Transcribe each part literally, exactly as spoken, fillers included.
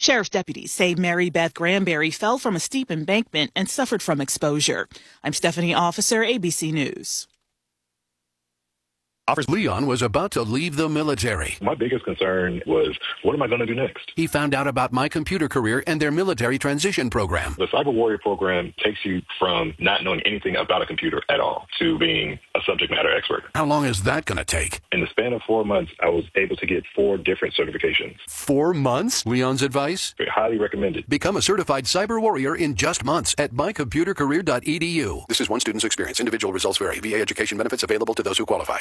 Sheriff's deputies say Mary Beth Granberry fell from a steep embankment and suffered from exposure. I'm Stephanie Officer, A B C News. Leon was about to leave the military. My biggest concern was, what am I going to do next? He found out about My Computer Career and their military transition program. The Cyber Warrior program takes you from not knowing anything about a computer at all to being a subject matter expert. How long is that going to take? In the span of four months, I was able to get four different certifications. Four months? Leon's advice? Highly recommended. Become a certified cyber warrior in just months at my computer career dot e d u. This is one student's experience. Individual results vary. V A education benefits available to those who qualify.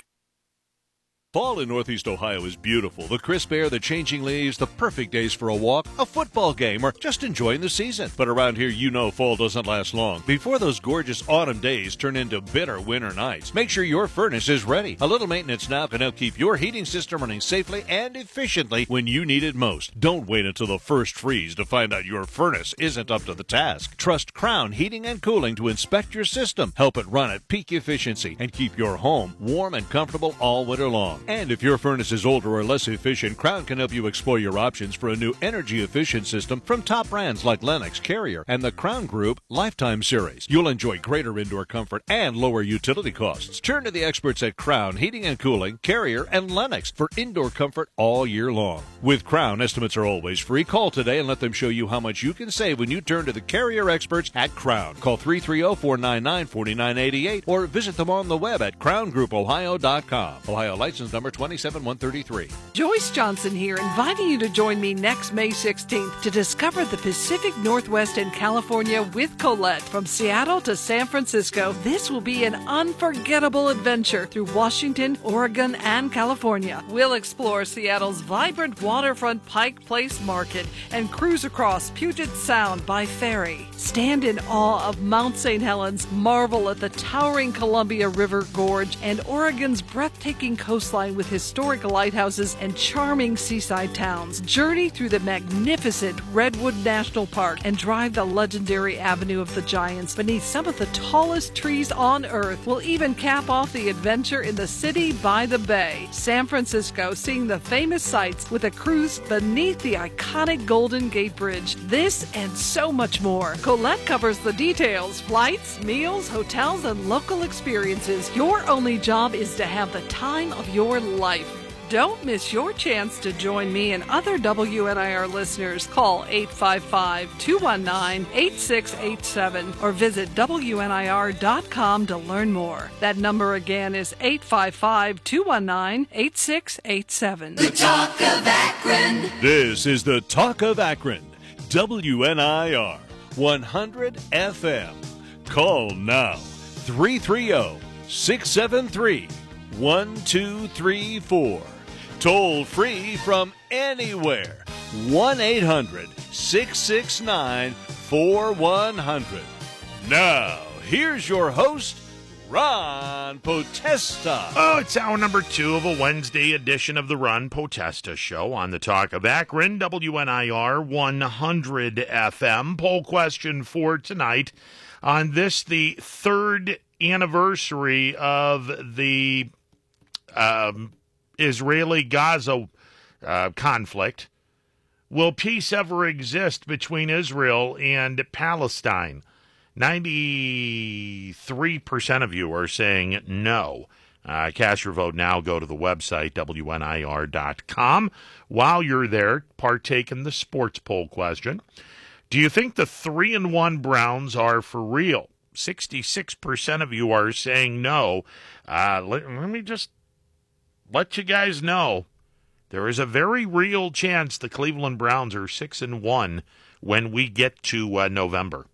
Fall in Northeast Ohio is beautiful. The crisp air, the changing leaves, the perfect days for a walk, a football game, or just enjoying the season. But around here, you know fall doesn't last long. Before those gorgeous autumn days turn into bitter winter nights, make sure your furnace is ready. A little maintenance now can help keep your heating system running safely and efficiently when you need it most. Don't wait until the first freeze to find out your furnace isn't up to the task. Trust Crown Heating and Cooling to inspect your system, help it run at peak efficiency, and keep your home warm and comfortable all winter long. And if your furnace is older or less efficient, Crown can help you explore your options for a new energy-efficient system from top brands like Lennox, Carrier, and the Crown Group Lifetime Series. You'll enjoy greater indoor comfort and lower utility costs. Turn to the experts at Crown Heating and Cooling, Carrier, and Lennox for indoor comfort all year long. With Crown, estimates are always free. Call today and let them show you how much you can save when you turn to the Carrier experts at Crown. Call three three zero, four nine nine, four nine eight eight or visit them on the web at crown group ohio dot com. Ohio license number twenty-seven one thirty-three. Joyce Johnson here, inviting you to join me next May sixteenth to discover the Pacific Northwest and California with Colette. From Seattle to San Francisco, this will be an unforgettable adventure through Washington, Oregon, and California. We'll explore Seattle's vibrant waterfront Pike Place Market and cruise across Puget Sound by ferry. Stand in awe of Mount Saint Helens, marvel at the towering Columbia River Gorge, and Oregon's breathtaking coastline with historic lighthouses and charming seaside towns. Journey through the magnificent Redwood National Park and drive the legendary Avenue of the Giants beneath some of the tallest trees on Earth. We'll even cap off the adventure in the city by the bay. San Francisco, seeing the famous sights with a cruise beneath the iconic Golden Gate Bridge. This and so much more. Colette covers the details: flights, meals, hotels, and local experiences. Your only job is to have the time of your life. Don't miss your chance to join me and other W N I R listeners. Call eight five five, two one nine, eight six eight seven or visit W N I R dot com to learn more. That number again is eight five five, two one nine, eight six eight seven. The Talk of Akron. This is the Talk of Akron. W N I R one hundred F M. Call now three three zero, six seven three, one two three four. Toll free from anywhere. one eight hundred, six six nine, four one zero zero. Now, here's your host, Ron Potesta. Oh, it's hour number two of a Wednesday edition of the Ron Potesta Show on the Talk of Akron, W N I R one hundred F M. Poll question for tonight on this, the third anniversary of the um, Israeli-Gaza uh, conflict. Will peace ever exist between Israel and Palestine? ninety-three percent of you are saying no. Uh, cast your vote now. Go to the website, W N I R dot com. While you're there, partake in the sports poll question. Do you think the three and one Browns are for real? sixty-six percent of you are saying no. Uh, let, let me just let you guys know. There is a very real chance the Cleveland Browns are six and one when we get to uh, November.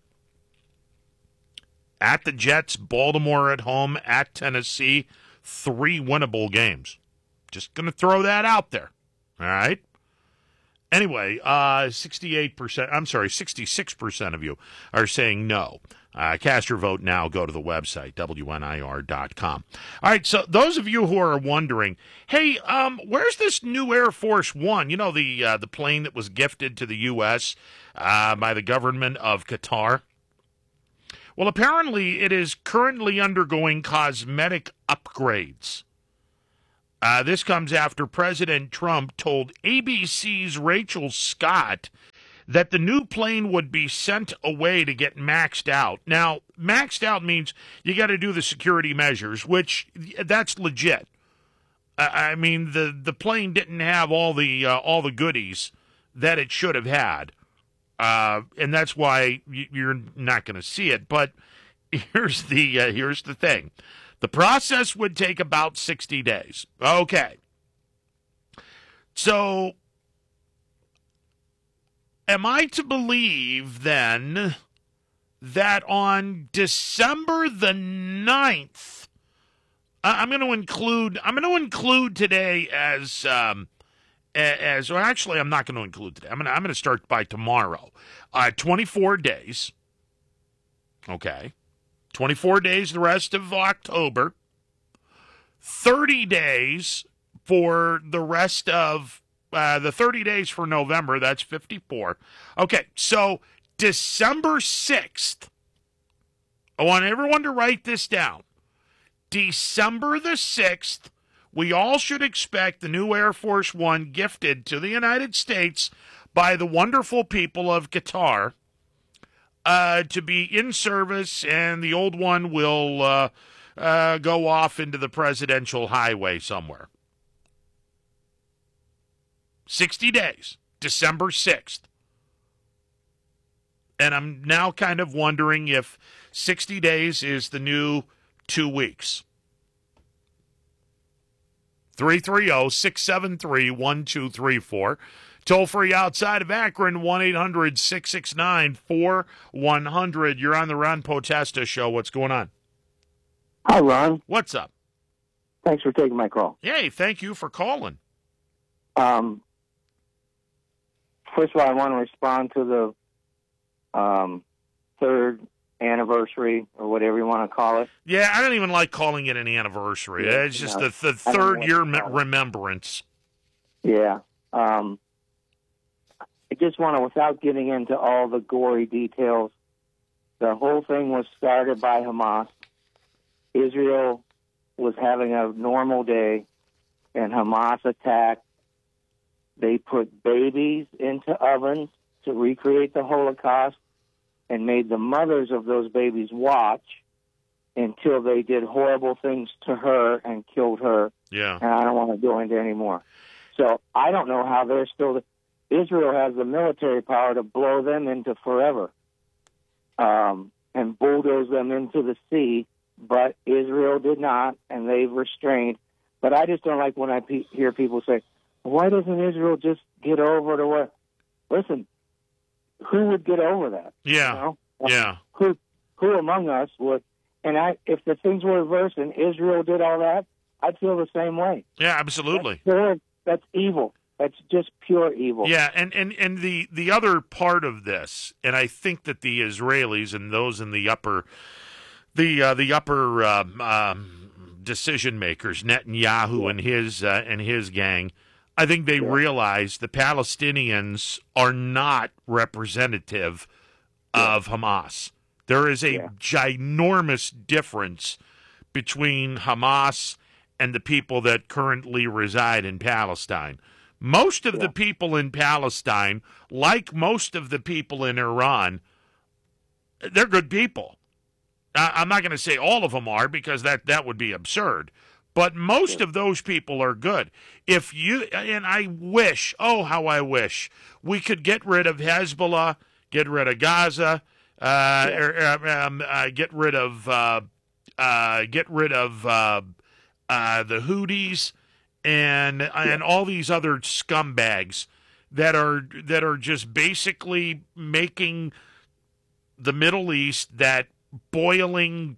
At the Jets, Baltimore at home, at Tennessee, three winnable games. Just going to throw that out there. All right? Anyway, uh, sixty-eight percent, I'm sorry, sixty-six percent of you are saying no. Uh, cast your vote now. Go to the website, W N I R dot com. All right, so those of you who are wondering, hey, um, where's this new Air Force One? You know, the uh, the plane that was gifted to the U S uh, by the government of Qatar? Well, apparently it is currently undergoing cosmetic upgrades. Uh, this comes after President Trump told A B C's Rachel Scott that the new plane would be sent away to get maxed out. Now, maxed out means you got to do the security measures, which that's legit. I mean, the, the plane didn't have all the uh, all the goodies that it should have had, uh, and that's why you're not going to see it. But here's the uh, here's the thing: the process would take about sixty days. Okay, so am I to believe then that on December the ninth? I'm going to include. I'm going to include today as um, as. Well, actually, I'm not going to include today. I'm going to. I'm going to start by tomorrow. Uh, twenty-four days. Okay, twenty-four days. The rest of October. Thirty days for the rest of uh, the thirty days for November. That's fifty-four. Okay, so December sixth. I want everyone to write this down. December the sixth, we all should expect the new Air Force One gifted to the United States by the wonderful people of Qatar uh, to be in service, and the old one will uh, uh, go off into the presidential highway somewhere. sixty days, December sixth. And I'm now kind of wondering if sixty days is the new two weeks. three three zero, six seven three, one two three four. Toll free outside of Akron, one eight hundred, six six nine, four one zero zero. You're on the Ron Potesta Show. What's going on? Hi, Ron. What's up? Thanks for taking my call. Hey, thank you for calling. Um, first of all, I want to respond to the um, third anniversary or whatever you want to call it. Yeah, I don't even like calling it an anniversary. Yeah, it's just no, the, the third year me- remembrance. Yeah. Um, I just want to, without getting into all the gory details, the whole thing was started by Hamas. Israel was having a normal day, and Hamas attacked. They put babies into ovens to recreate the Holocaust and made the mothers of those babies watch until they did horrible things to her and killed her. Yeah. And I don't want to go into any more. So I don't know how they're still... Israel has the military power to blow them into forever um, and bulldoze them into the sea, but Israel did not, and they've restrained. But I just don't like when I pe- hear people say, why doesn't Israel just get over to what... Listen, who would get over that? Yeah, you know? yeah. Who, who among us would? And I, if the things were reversed and Israel did all that, I'd feel the same way. Yeah, absolutely. That's, pure, that's evil. That's just pure evil. Yeah, and, and, and the, the other part of this, and I think that the Israelis and those in the upper, the uh, the upper um, um, decision makers, Netanyahu yeah. and his uh, and his gang, I think they yeah. realize the Palestinians are not representative yeah. of Hamas. There is a yeah. ginormous difference between Hamas and the people that currently reside in Palestine. Most of yeah. the people in Palestine, like most of the people in Iran, they're good people. I'm not going to say all of them are, because that, that would be absurd. But most yeah. of those people are good. If you and I wish, oh, how I wish, we could get rid of Hezbollah, get rid of Gaza, uh, yeah. er, um, uh, get rid of uh, uh, get rid of uh, uh, the Houthis and yeah. and all these other scumbags that are that are just basically making the Middle East that boiling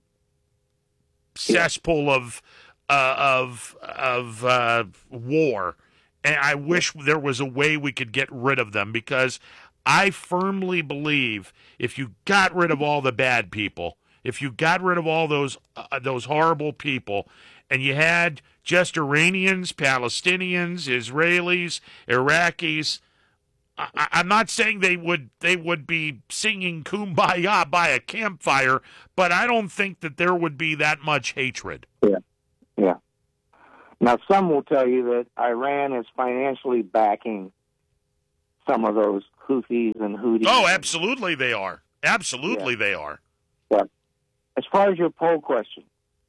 cesspool of. Uh, of of uh, war, and I wish there was a way we could get rid of them, because I firmly believe if you got rid of all the bad people, if you got rid of all those uh, those horrible people, and you had just Iranians, Palestinians, Israelis, Iraqis, I, I'm not saying they would they would be singing Kumbaya by a campfire, but I don't think that there would be that much hatred. Yeah. Yeah. Now, some will tell you that Iran is financially backing some of those Houthis and Houthis. Oh, absolutely they are. Absolutely Yeah. they are. But as far as your poll question,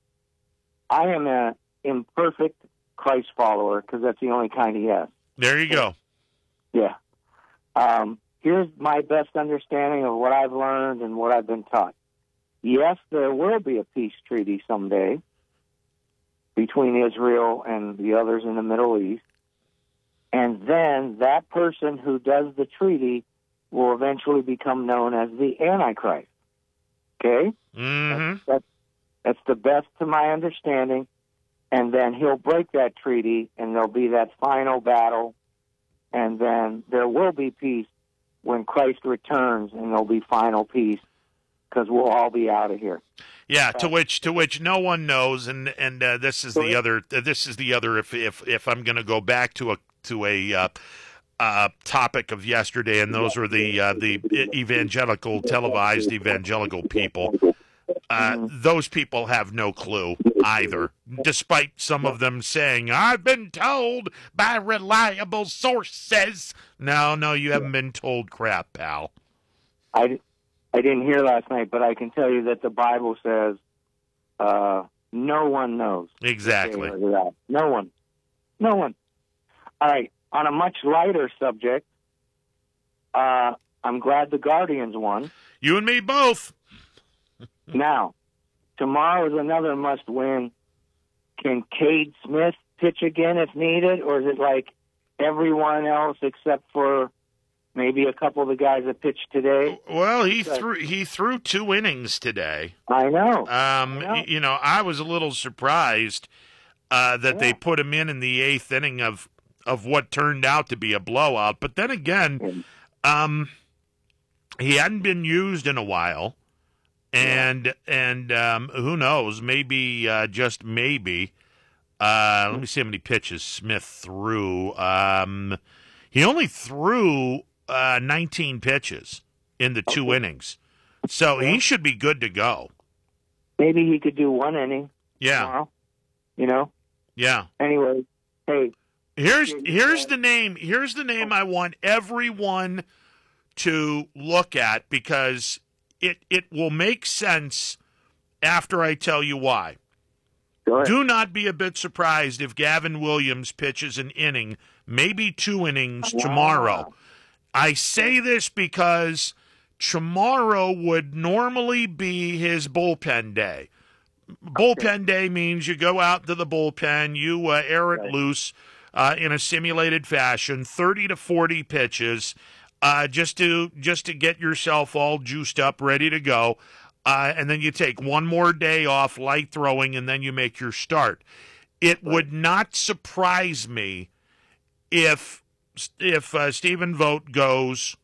I am an imperfect Christ follower because that's the only kind he has. There you go. Yeah. Um, here's my best understanding of what I've learned and what I've been taught. Yes, there will be a peace treaty someday between Israel and the others in the Middle East. And then that person who does the treaty will eventually become known as the Antichrist. Okay? Mm-hmm. That's, that's, that's the best to my understanding. And then he'll break that treaty, and there'll be that final battle. And then there will be peace when Christ returns, and there'll be final peace because we'll all be out of here. Yeah, to which to which no one knows, and and uh, this is the other. Uh, this is the other. If if if I'm going to go back to a to a uh, uh, topic of yesterday, and those were the uh, the evangelical televised evangelical people. Uh, those people have no clue either, despite some of them saying, I've been told by reliable sources. No, no, you haven't been told crap, pal. I, I didn't hear last night, but I can tell you that the Bible says uh, no one knows. Exactly. No one. No one. All right, on a much lighter subject, uh, I'm glad the Guardians won. You and me both. Now, tomorrow is another must-win. Can Cade Smith pitch again if needed, or is it like everyone else except for maybe a couple of the guys that pitched today? Well, he threw he threw two innings today. I know. Um, I know. You know, I was a little surprised uh, that Yeah. they put him in in the eighth inning of of what turned out to be a blowout. But then again, um, he hadn't been used in a while. And and um, who knows? Maybe uh, just maybe. Uh, let me see how many pitches Smith threw. Um, he only threw uh, nineteen pitches in the two Okay. innings, so he should be good to go. Maybe he could do one inning Yeah, tomorrow. You know. yeah. Anyway, hey, Here's here's the name. Here's the name I want everyone to look at because it it will make sense after I tell you why. go ahead. Do not be a bit surprised if Gavin Williams pitches an inning, maybe two innings tomorrow. I say this because tomorrow would normally be his bullpen day. Bullpen day means you go out to the bullpen, you uh, air it Right. loose uh, in a simulated fashion, thirty to forty pitches, uh, just to just to get yourself all juiced up, ready to go. Uh, and then you take one more day off, light throwing, and then you make your start. It Right. would not surprise me if if uh, Stephen Vogt goes,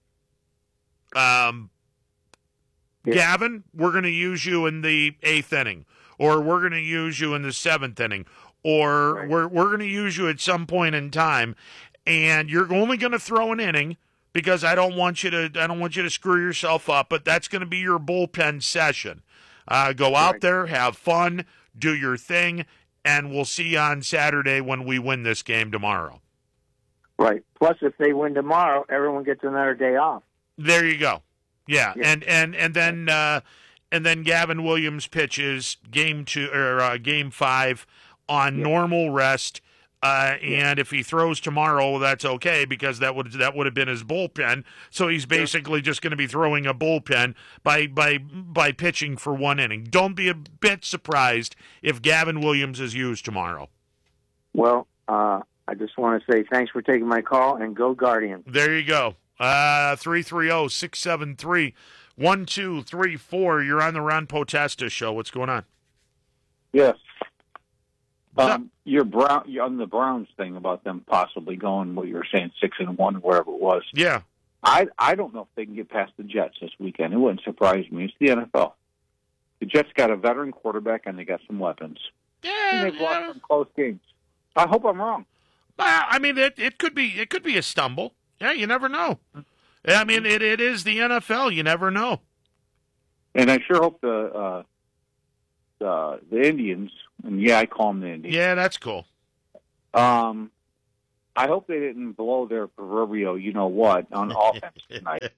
um, Yeah. Gavin, we're going to use you in the eighth inning, or we're going to use you in the seventh inning, or Right. we're we're going to use you at some point in time, and you're only going to throw an inning because I don't want you to I don't want you to screw yourself up. But that's going to be your bullpen session. Uh, go out Right. there, have fun, do your thing, and we'll see you on Saturday when we win this game tomorrow. Right. Plus, if they win tomorrow, everyone gets another day off. There you go. Yeah, Yeah. and and and then uh, and then Gavin Williams pitches game two or uh, game five on Yeah. normal rest. Uh, and if he throws tomorrow, that's okay because that would that would have been his bullpen. So he's basically just going to be throwing a bullpen by by by pitching for one inning. Don't be a bit surprised if Gavin Williams is used tomorrow. Well, uh, I just want to say thanks for taking my call, and go Guardians. There you go. Uh, three three zero, six seven three, one two three four. You're on the Ron Potesta show. What's going on? Yes. What's Um, your Brown on the Browns thing about them possibly going what you were saying six and one wherever it was. Yeah. I I don't know if they can get past the Jets this weekend. It wouldn't surprise me. It's the N F L. The Jets got a veteran quarterback and they got some weapons. Yeah. And they've yeah. lost some close games. I hope I'm wrong. Well, I mean, it, it could be it could be a stumble. Yeah, you never know. I mean, it, it is the N F L. You never know. And I sure hope the uh, the the Indians, and yeah, I call them the Indians. Yeah, that's cool. Um, I hope they didn't blow their proverbial, you know what, on offense tonight.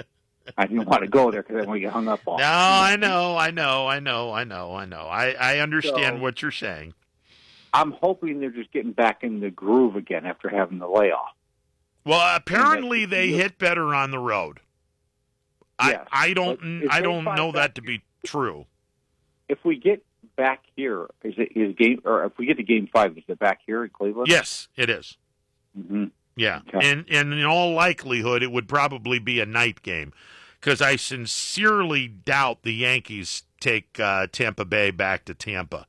I didn't want to go there because I want to get hung up on. No, I know, I know, I know, I know, I know. I, I understand So, what you're saying. I'm hoping they're just getting back in the groove again after having the layoff. Well, apparently they hit better on the road. Yes, I, I don't but if I they don't find know that back to be true. If we get back here, is it is game or if we get to game five, is it back here in Cleveland? Yes, it is. Mm-hmm. Yeah, Okay. and and in all likelihood, it would probably be a night game, because I sincerely doubt the Yankees take uh, Tampa Bay back to Tampa.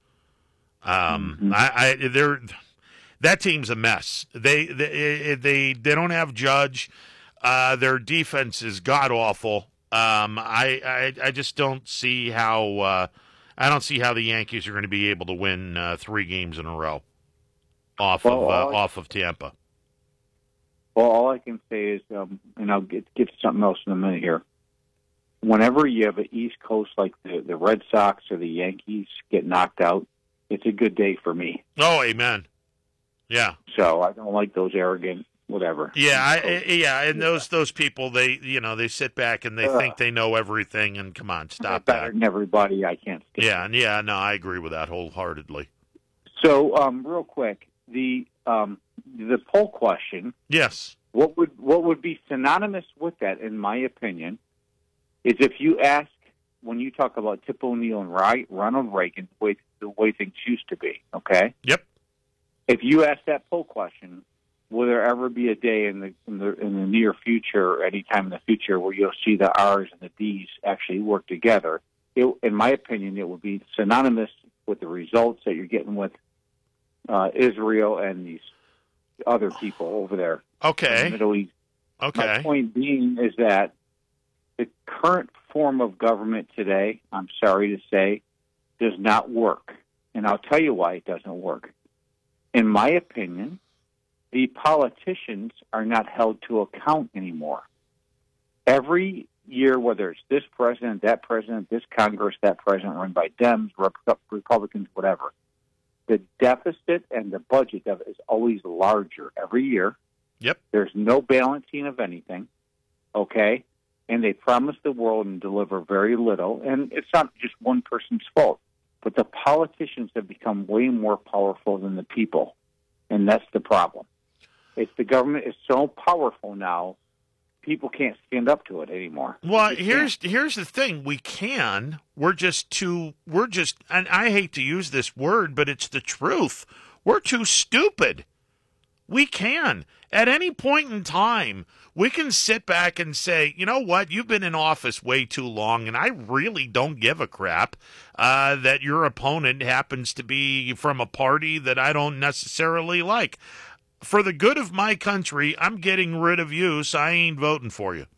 Um, Mm-hmm. I, I they're that team's a mess. They they they, they don't have Judge. Uh, their defense is god awful. Um, I, I I just don't see how uh, I don't see how the Yankees are going to be able to win uh, three games in a row off Well, of uh, all I- off of Tampa. Well, all I can say is, um, and I'll get get to something else in a minute here. Whenever you have an East Coast like the, the Red Sox or the Yankees get knocked out, it's a good day for me. Oh, amen. Yeah, So I don't like those arrogant whatever. yeah, I, I- yeah. And those those people, they you know they sit back and they Ugh. think they know everything. And come on, stop better that. than everybody. I can't stand. Yeah, and yeah, no, I agree with that wholeheartedly. So, um, real quick, the um, the poll question. Yes. What would what would be synonymous with that, in my opinion, is if you ask when you talk about Tip O'Neill and Ry- Ronald Reagan, the way, the way things used to be. Okay. Yep. If you ask that poll question, will there ever be a day in the in the, in the near future, or any time in the future, where you'll see the R's and the D's actually work together? It, in my opinion, it would be synonymous with the results that you're getting with uh, Israel and these other people over there in the Okay. Middle East. Okay. My point being is that the current form of government today, I'm sorry to say, does not work. And I'll tell you why it doesn't work. In my opinion, the politicians are not held to account anymore. Every year, whether it's this president, that president, this Congress, that president, run by Dems, Rep- Republicans, whatever, the deficit and the budget of it is always larger every year. Yep. There's no balancing of anything, okay? And they promise the world and deliver very little. And it's not just one person's fault, but the politicians have become way more powerful than the people, and that's the problem. It's the government is so powerful now, people can't stand up to it anymore. Well, They here's can't. here's the thing. We can. We're just too. We're just. And I hate to use this word, but it's the truth. We're too stupid. We can. At any point in time, we can sit back and say, you know what, you've been in office way too long, and I really don't give a crap uh, that your opponent happens to be from a party that I don't necessarily like. For the good of my country, I'm getting rid of you, so I ain't voting for you.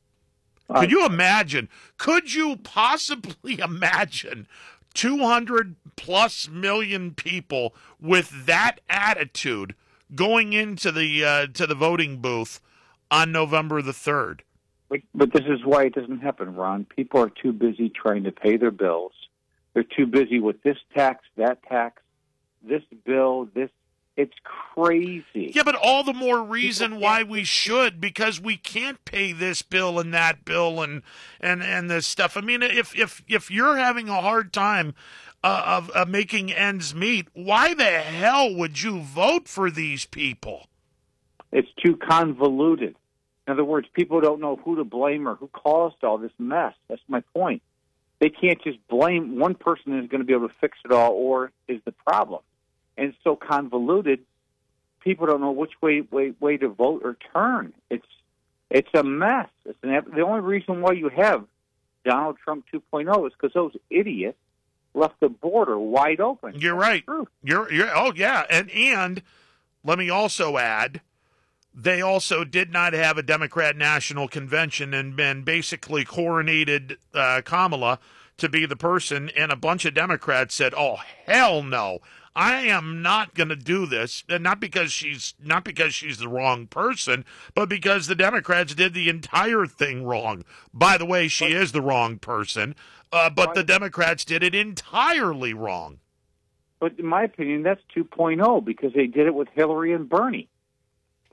Could you imagine? Could you possibly imagine two hundred plus million people with that attitude going into the uh, to the voting booth on November the third? But, but this is why it doesn't happen, Ron. People are too busy trying to pay their bills. They're too busy with this tax, that tax, this bill, this. It's crazy. Yeah, but all the more reason why we should, because we can't pay this bill and that bill and and and this stuff. I mean, if if if you're having a hard time uh, of, of making ends meet, why the hell would you vote for these people? It's too convoluted. In other words, people don't know who to blame or who caused all this mess. That's my point. They can't just blame one person is going to be able to fix it all or is the problem. And it's so convoluted, people don't know which way, way way to vote or turn. It's it's a mess. It's an, the only reason why you have Donald Trump two point oh is because those idiots left the border wide open. You're That's right. true. You're you're oh yeah, and and let me also add, they also did not have a Democrat National Convention and been basically coronated uh, Kamala to be the person, and a bunch of Democrats said, "Oh hell no, I am not going to do this," and not because she's not because she's the wrong person, but because the Democrats did the entire thing wrong. By the way, she is the wrong person, uh, but the Democrats did it entirely wrong. But in my opinion, that's two point oh because they did it with Hillary and Bernie.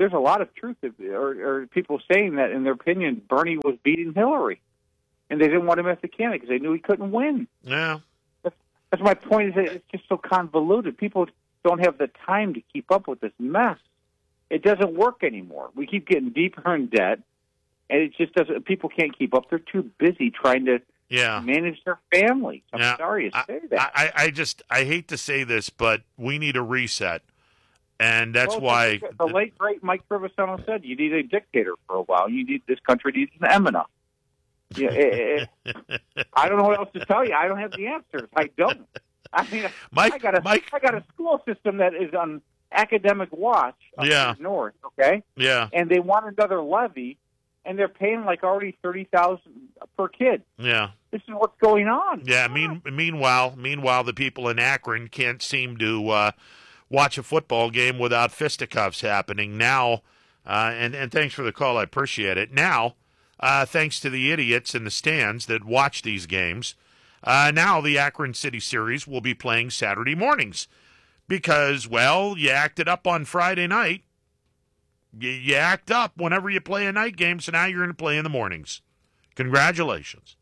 there's a lot of truth, or, or people saying that, in their opinion, Bernie was beating Hillary, and they didn't want him as the candidate because they knew he couldn't win. Yeah. That's, that's my point, is that it's just so convoluted. People don't have the time to keep up with this mess. It doesn't work anymore. We keep getting deeper in debt, and it just doesn't. People can't keep up. They're too busy trying to yeah. manage their families. I'm yeah. sorry to say I, that. I, I just I hate to say this, but we need a reset, and that's well, why the, the late great Mike Trevisano said, "You need a dictator for a while. You need this country needs an Eminem." Yeah, it, it, I don't know what else to tell you. I don't have the answers. I don't. I mean, Mike, I got a Mike, I got a school system that is on academic watch up yeah. north, okay? Yeah. And they want another levy, and they're paying like already thirty thousand per kid. Yeah. This is what's going on. Yeah. Mean, meanwhile, meanwhile, the people in Akron can't seem to uh, watch a football game without fisticuffs happening now. Uh, and and thanks for the call. I appreciate it. Now, uh, thanks to the idiots in the stands that watch these games, uh, now the Akron City Series will be playing Saturday mornings. Because, well, you acted up on Friday night. You, you act up whenever you play a night game, so now you're going to play in the mornings. Congratulations.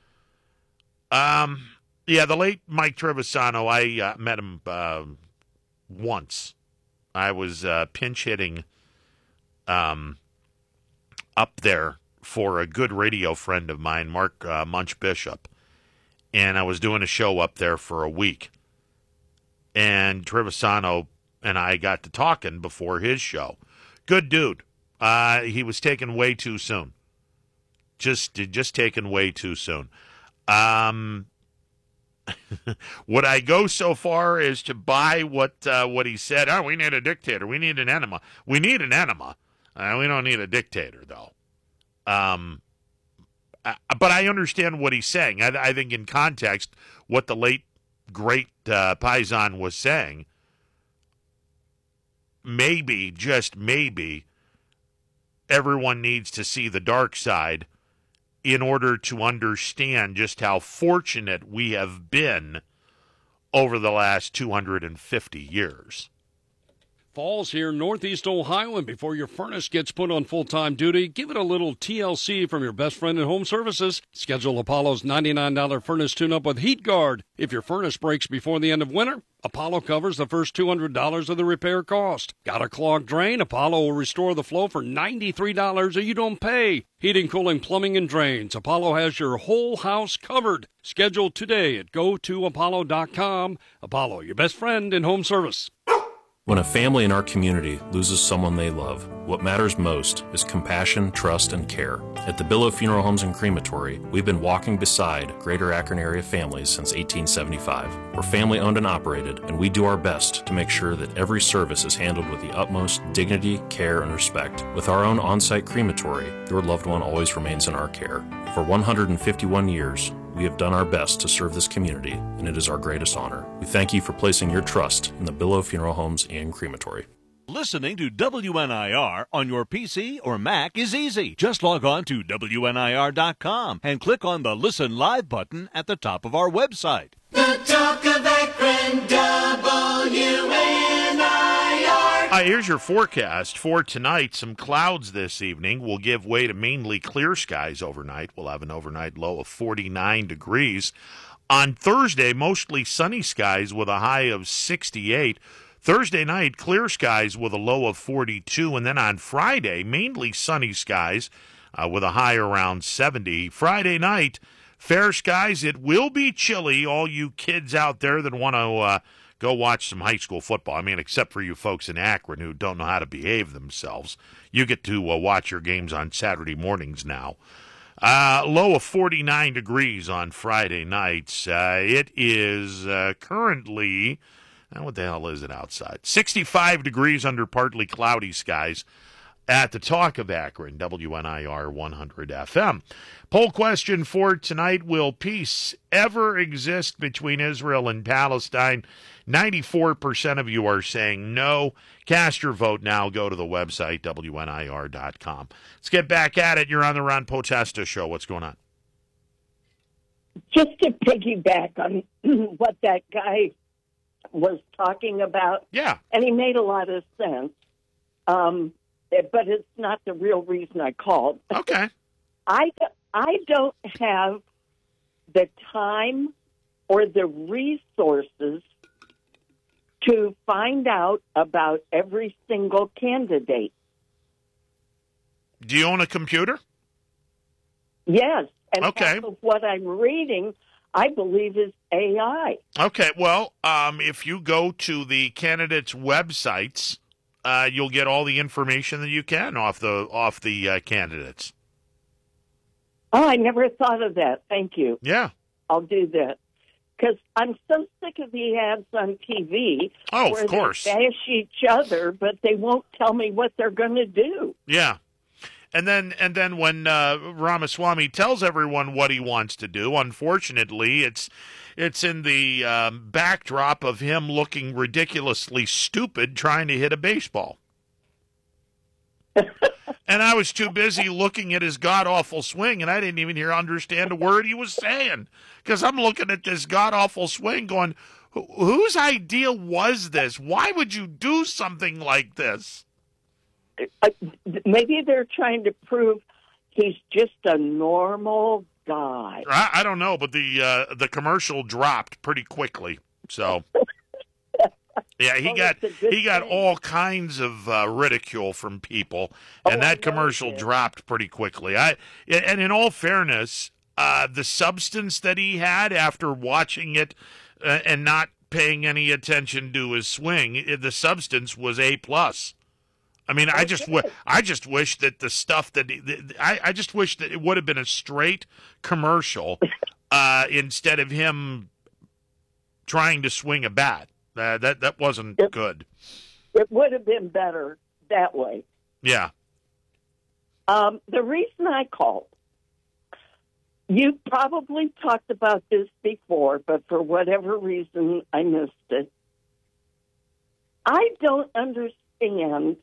Um, yeah, the late Mike Trevisano, I uh, met him uh, once. I was uh, pinch hitting um, up there for a good radio friend of mine, Mark uh, Munch Bishop. And I was doing a show up there for a week. And Trevisano and I got to talking before his show. Good dude. Uh, he was taken way too soon. Just just taken way too soon. Um, would I go so far as to buy what uh, what he said? Oh, we need a dictator. We need an enema. We need an enema. Uh, we don't need a dictator, though. Um, uh, but I understand what he's saying. I, I think in context, what the late great uh, Paisan was saying, maybe, just maybe, everyone needs to see the dark side in order to understand just how fortunate we have been over the last two hundred fifty years. Fall's here, Northeast Ohio, and before your furnace gets put on full-time duty, give it a little T L C from your best friend in home services. Schedule Apollo's ninety-nine dollars furnace tune-up with Heat Guard. If your furnace breaks before the end of winter, Apollo covers the first two hundred dollars of the repair cost. Got a clogged drain? Apollo will restore the flow for ninety-three dollars or you don't pay. Heating, cooling, plumbing, and drains. Apollo has your whole house covered. Schedule today at go to apollo dot com. Apollo, your best friend in home service. When a family in our community loses someone they love, what matters most is compassion, trust, and care. At the Billow Funeral Homes and Crematory, we've been walking beside Greater Akron area families since eighteen seventy-five. We're family owned and operated, and we do our best to make sure that every service is handled with the utmost dignity, care, and respect. With our own on-site crematory, your loved one always remains in our care. For one hundred fifty-one years, we have done our best to serve this community, and it is our greatest honor. We thank you for placing your trust in the Billow Funeral Homes and Crematory. Listening to W N I R on your P C or Mac is easy. Just log on to W N I R dot com and click on the Listen Live button at the top of our website. The Talk of Akron, W N I R. Uh, here's your forecast for tonight. Some clouds this evening will give way to mainly clear skies overnight. We'll have an overnight low of forty-nine degrees. On Thursday, mostly sunny skies with a high of sixty-eight. Thursday night, clear skies with a low of forty-two. And then on Friday, mainly sunny skies uh, with a high around seventy. Friday night, fair skies. It will be chilly, all you kids out there that want to uh, go watch some high school football. I mean, except for you folks in Akron who don't know how to behave themselves. You get to uh, watch your games on Saturday mornings now. Uh, low of forty-nine degrees on Friday nights. Uh, it is uh, currently... Now, what the hell is it outside? sixty-five degrees under partly cloudy skies at the Talk of Akron, W N I R one hundred F M. Poll question for tonight: will peace ever exist between Israel and Palestine? ninety-four percent of you are saying no. Cast your vote now. Go to the website, W N I R dot com. Let's get back at it. You're on the Ron Potesta Show. What's going on? Just to piggyback on what that guy was talking about. Yeah. And he made a lot of sense. Um, but it's not the real reason I called. Okay. I, I don't have the time or the resources to find out about every single candidate. Do you own a computer? Yes, and okay. half of what I'm reading, I believe, is A I. Okay, well, um, if you go to the candidates' websites, uh, you'll get all the information that you can off the off the uh, candidates. Oh, I never thought of that. Thank you. Yeah. I'll do that. Because I'm so sick of the ads on T V. Oh, where of course. They bash each other, but they won't tell me what they're going to do. Yeah. And then and then when uh, Ramaswamy tells everyone what he wants to do, unfortunately, it's it's in the um, backdrop of him looking ridiculously stupid trying to hit a baseball. And I was too busy looking at his god-awful swing, and I didn't even hear understand a word he was saying. Because I'm looking at this god-awful swing going, whose idea was this? Why would you do something like this? Uh, maybe they're trying to prove he's just a normal guy. I, I don't know, but the uh, the commercial dropped pretty quickly. So, yeah, he Oh, got that's a good he got thing. all kinds of uh, ridicule from people, and Oh, I that know commercial he did. dropped pretty quickly. I and in all fairness, uh, the substance that he had after watching it uh, and not paying any attention to his swing, the substance was A plus. I mean, I just, w- I just wish that the stuff that he, the, I, I just wish that it would have been a straight commercial uh, instead of him trying to swing a bat. Uh, that that wasn't It- good. It would have been better that way. Yeah. Um, the reason I called, you probably talked about this before, but for whatever reason, I missed it. I don't understand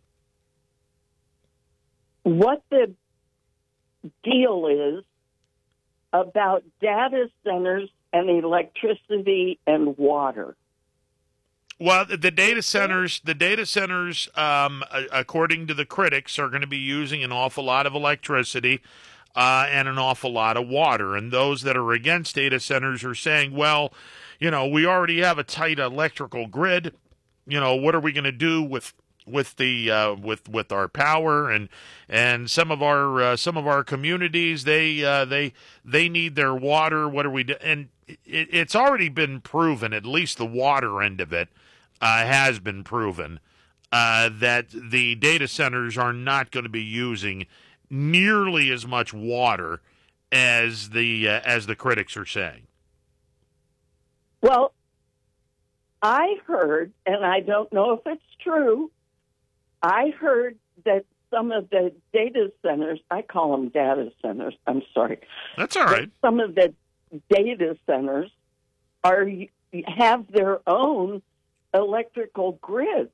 what the deal is about data centers and electricity and water. Well, the the data centers, the data centers, um, a- according to the critics, are going to be using an awful lot of electricity uh, and an awful lot of water. And those that are against data centers are saying, well, you know, we already have a tight electrical grid. You know, what are we going to do with with the uh, with with our power and and some of our uh, some of our communities? They uh, they they need their water. What are we do? And it, it's already been proven, at least the water end of it uh, has been proven uh, that the data centers are not going to be using nearly as much water as the uh, as the critics are saying. Well, I heard, and I don't know if it's true, I heard that some of the data centers, I call them data centers, I'm sorry. That's all right. Some of the data centers are have their own electrical grid.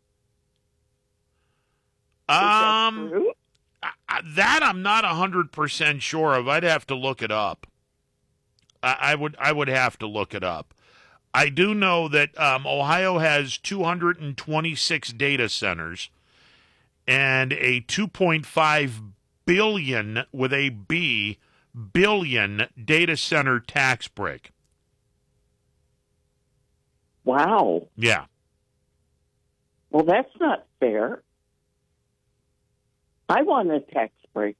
Um, that, I, that I'm not one hundred percent sure of. I'd have to look it up. I, I would I would have to look it up. I do know that um, Ohio has two hundred twenty-six data centers and a two point five billion with a B billion data center tax break. Wow. Yeah. Well, that's not fair. I want a tax break.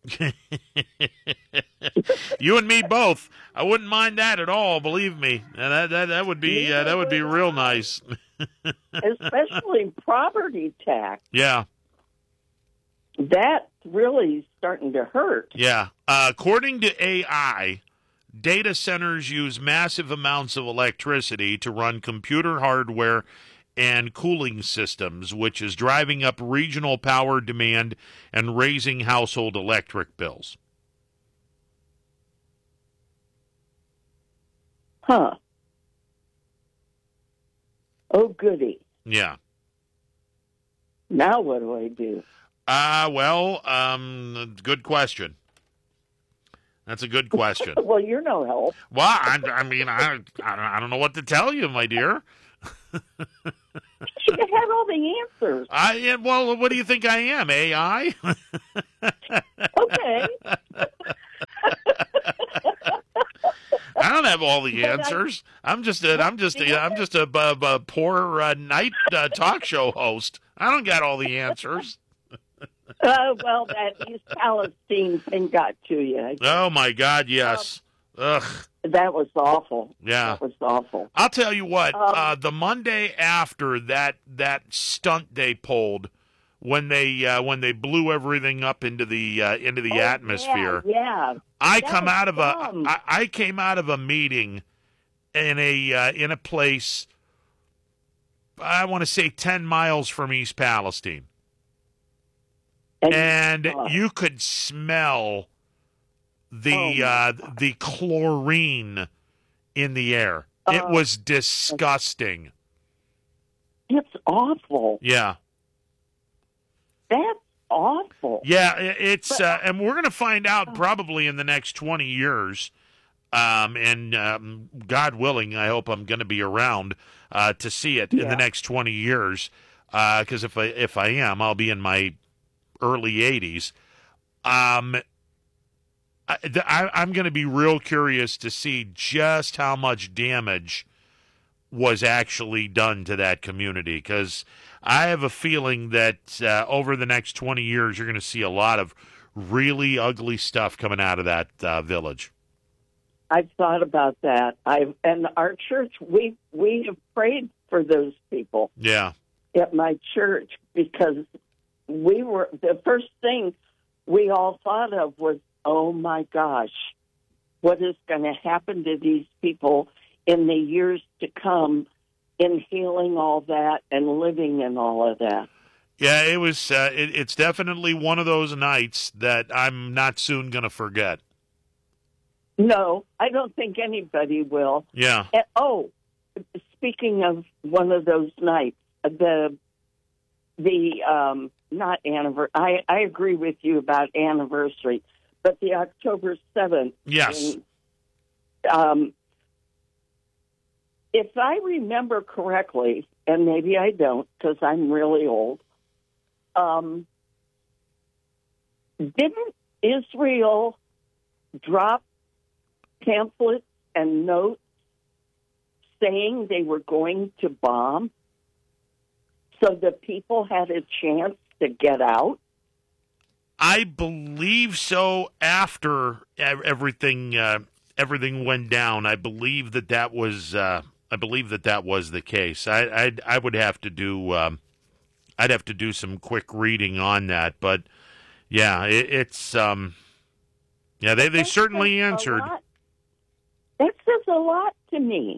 You and me both. I wouldn't mind that at all. Believe me, and that that, that would be uh, that would be real nice. Especially property tax. Yeah. That's really starting to hurt. Yeah. Uh, according to A I, data centers use massive amounts of electricity to run computer hardware and cooling systems, which is driving up regional power demand and raising household electric bills. Huh. Oh, goody. Yeah. Now what do I do? Uh, well, um, good question. That's a good question. Well, you're no help. Well, I, I mean, I, I don't- I don't know what to tell you, my dear. You have all the answers. I yeah, well, what do you think I am? A I? Okay. I don't have all the answers. I'm just a, I'm just a, I'm just a, a, a poor uh, night uh, talk show host. I don't got all the answers. Uh, well, that East Palestine thing got to you. Oh my God, yes. Um, Ugh. That was awful. Yeah, that was awful. I'll tell you what. Um, uh, the Monday after that that stunt they pulled, when they uh, when they blew everything up into the uh, into the oh, atmosphere. Yeah, yeah. I That come was out of dumb. a I, I came out of a meeting in a uh, in a place I want to say ten miles from East Palestine, and, and uh, you could smell the oh uh, the chlorine in the air. It Uh, was disgusting. It's awful. Yeah. That's awful. Yeah, i- it's uh, and we're going to find out probably in the next twenty years. Um, and um, God willing, I hope I'm going to be around uh, to see it in Yeah. the next twenty years. Because if I if I am, I'll be in my early eighties. Um, I, I, I'm going to be real curious to see just how much damage was actually done to that community, because I have a feeling that uh, over the next twenty years, you're going to see a lot of really ugly stuff coming out of that uh, village. I've thought about that. I've and our church we we have prayed for those people Yeah. at my church, because we were the first thing we all thought of was, oh my gosh, what is going to happen to these people in the years to come, inhaling all that and living in all of that. Yeah, it was. Uh, it, it's definitely one of those nights that I'm not soon going to forget. No, I don't think anybody will. Yeah. And, oh, speaking of one of those nights, the the um, not anniversary. I, I agree with you about anniversary, but the October seventh. Yes. Um, if I remember correctly, and maybe I don't because I'm really old, um, didn't Israel drop pamphlets and notes saying they were going to bomb so the people had a chance to get out? I believe so. After ev- everything uh, everything went down, I believe that that was uh, I believe that that was the case. I I'd, I would have to do um, I'd have to do some quick reading on that, but yeah, it, it's um, yeah they they That certainly says a answered. lot. That says a lot to me.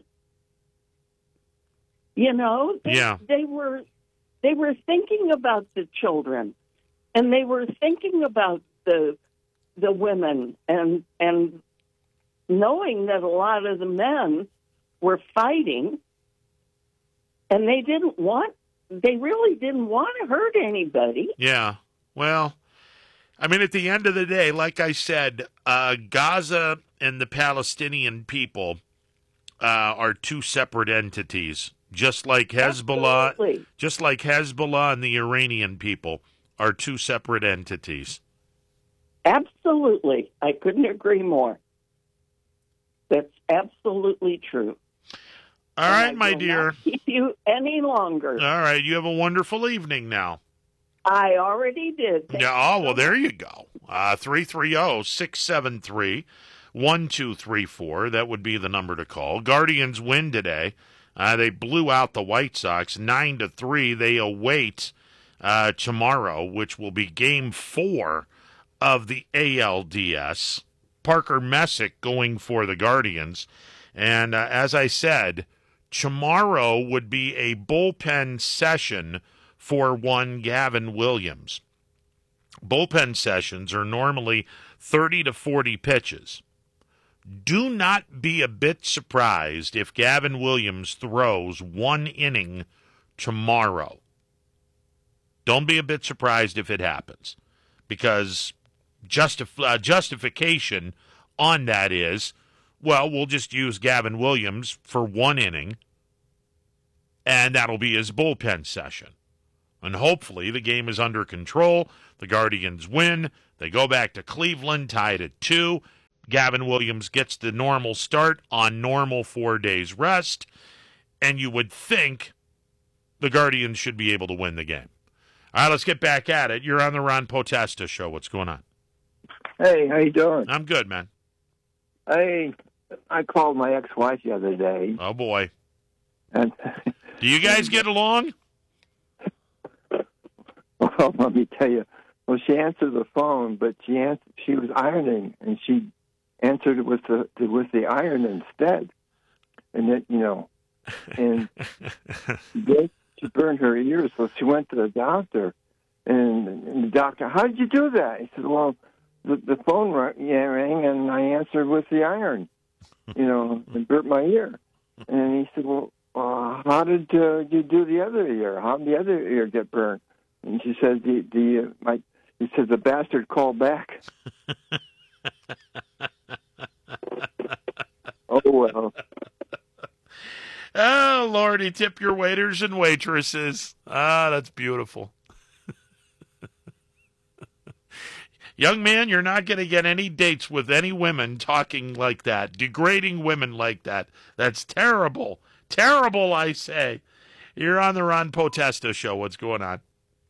You know, they, Yeah. they were they were thinking about the children, and they were thinking about the the women, and and knowing that a lot of the men were fighting, and they didn't want they really didn't want to hurt anybody. Yeah. Well, I mean, at the end of the day, like I said, uh, Gaza and the Palestinian people uh, are two separate entities, just like Hezbollah, Absolutely. just like Hezbollah and the Iranian people are two separate entities. Absolutely, I couldn't agree more. That's absolutely true. All And right, I my will dear. not keep you any longer. All right, you have a wonderful evening now. I already did. Thank Yeah, oh, well, there you go. Uh, three three zero, six seven three, one two three four. That would be the number to call. Guardians win today. Uh, they blew out the White Sox nine to three. They await uh, tomorrow, which will be game four of the A L D S. Parker Messick going for the Guardians. And uh, as I said, tomorrow would be a bullpen session for one Gavin Williams. Bullpen sessions are normally thirty to forty pitches. Do not be a bit surprised if Gavin Williams throws one inning tomorrow. Don't be a bit surprised if it happens, because justif- uh, justification on that is, well, we'll just use Gavin Williams for one inning, and that'll be his bullpen session. And hopefully the game is under control. The Guardians win. They go back to Cleveland, tied at two. Gavin Williams gets the normal start on normal four days rest. And you would think the Guardians should be able to win the game. All right, let's get back at it. You're on the Ron Potesta Show. What's going on? Hey, how you doing? I'm good, man. Hey, I called my ex-wife the other day. Oh, boy. And do you guys get along? Well, let me tell you. Well, she answered the phone, but she answered, she was ironing, and she answered it with the with the iron instead. And then, you know, and then she burned her ears, so she went to the doctor. And, and the doctor, how did you do that? He said, well, the, the phone rang, yeah, rang, and I answered with the iron, you know, and burnt my ear. And he said, well, uh, how did uh, you do the other ear? How did the other ear get burned? And she said, the, the uh, my, he said, the bastard called back. Oh, well. Oh, Lordy, tip your waiters and waitresses. Ah, that's beautiful. Young man, you're not going to get any dates with any women talking like that, degrading women like that. That's terrible. Terrible, I say. You're on the Ron Potesta Show. What's going on?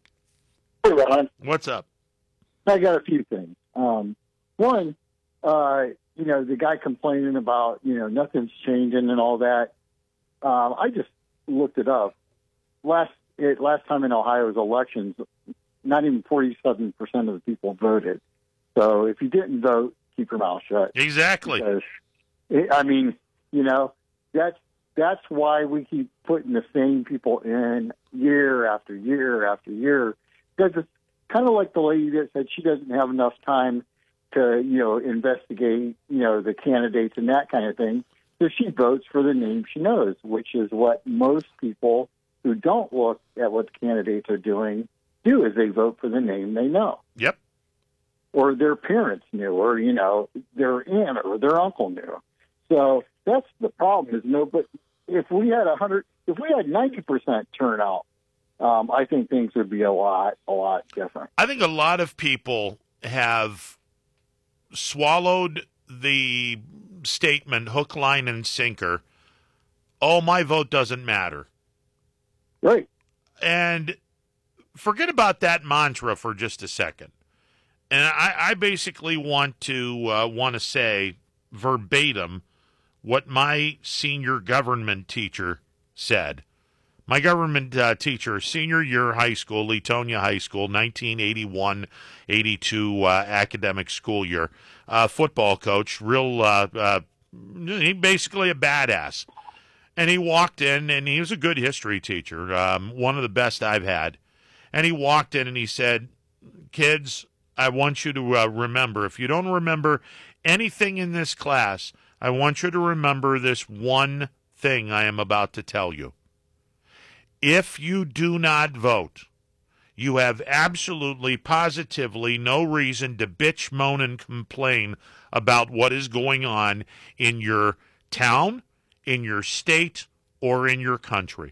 Hey, Ron. What's up? I got a few things. Um, one, uh, you know, the guy complaining about, you know, nothing's changing and all that. Um, I just looked it up. Last it, last time in Ohio's elections, not even forty-seven percent of the people voted. So if you didn't vote, keep your mouth shut. Exactly. Because, it, I mean, you know, that's that's why we keep putting the same people in year after year after year. Because it's kind of like the lady that said she doesn't have enough time to, you know, investigate, you know, the candidates and that kind of thing. So she votes for the name she knows, which is what most people who don't look at what the candidates are doing do, is they vote for the name they know. Yep. Or their parents knew, or, you know, their aunt or their uncle knew. So that's the problem, is no, but if we had a hundred, if we had ninety percent turnout, um, I think things would be a lot, a lot different. I think a lot of people have swallowed the statement hook, line, and sinker. Oh, my vote doesn't matter. Right. And forget about that mantra for just a second. And I, I basically want to uh, want to say verbatim what my senior government teacher said. My government uh, teacher, senior year high school, Latonia High School, nineteen eighty-one eighty-two uh, academic school year, uh, football coach, real, uh, uh, he basically a badass. And he walked in, and he was a good history teacher, um, one of the best I've had. And he walked in and he said, kids, I want you to uh, remember, if you don't remember anything in this class, I want you to remember this one thing I am about to tell you. If you do not vote, you have absolutely, positively no reason to bitch, moan, and complain about what is going on in your town, in your state, or in your country.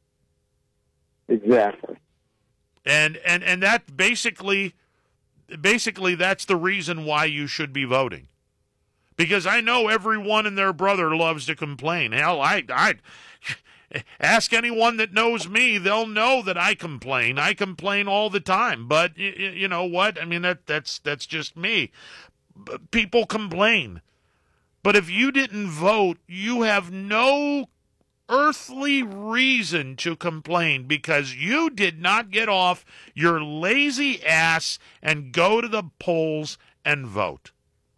Exactly. And and and that basically, basically that's the reason why you should be voting. Because I know everyone and their brother loves to complain. Hell, I, I ask anyone that knows me, they'll know that I complain. I complain all the time. But you, you know what? I mean, that that's that's just me. People complain. But if you didn't vote, you have no earthly reason to complain, because you did not get off your lazy ass and go to the polls and vote.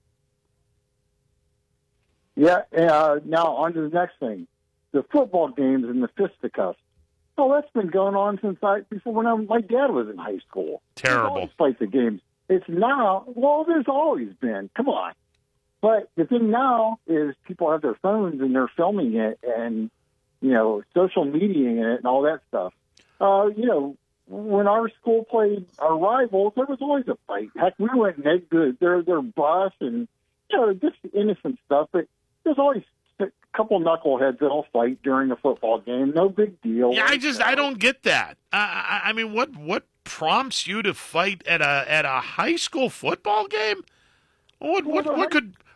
Yeah, uh, now on to the next thing. The football games and the fisticuffs. Oh, that's been going on since I, before when I, my dad was in high school. Terrible. Fight the games. It's now, well, there's always been. Come on. But the thing now is people have their phones and they're filming it and, you know, social mediaing it and all that stuff. Uh, you know, when our school played our rivals, there was always a fight. Heck, we went and egged their, their bus and, you know, just innocent stuff. But there's always couple knuckleheads that'll fight during a football game. No big deal. Yeah, I just I don't get that. I, I, I mean, what what prompts you to fight at a at a high school football game? What what Well, what could